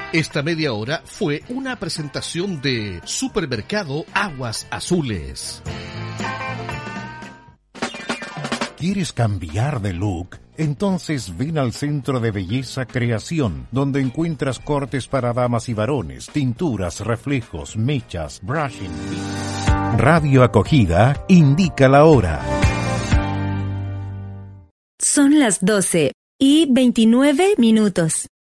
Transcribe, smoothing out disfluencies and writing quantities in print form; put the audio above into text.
Esta media hora fue una presentación de Supermercado Aguas Azules. ¿Quieres cambiar de look? Entonces ven al Centro de Belleza Creación, donde encuentras cortes para damas y varones, tinturas, reflejos, mechas, brushing. Radio Acogida indica la hora. Son las 12:29.